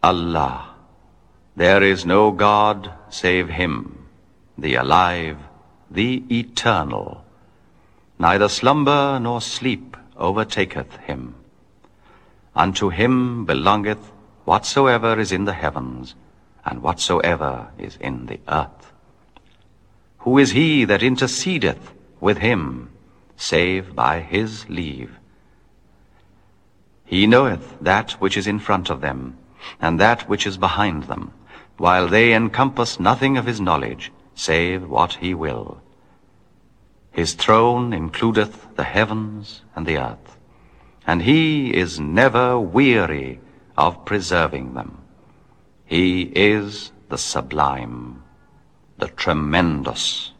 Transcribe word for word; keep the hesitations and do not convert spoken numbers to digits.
Allah, there is no God save Him, the alive, the eternal. Neither slumber nor sleep overtaketh Him. Unto Him belongeth whatsoever is in the heavens, and whatsoever is in the earth. Who is he that intercedeth with Him, save by His leave? He knoweth that which is in front of them, and that which is behind them, while they encompass nothing of His knowledge, save what He will. His throne includeth the heavens and the earth, and He is never weary of preserving them. He is the sublime, the tremendous.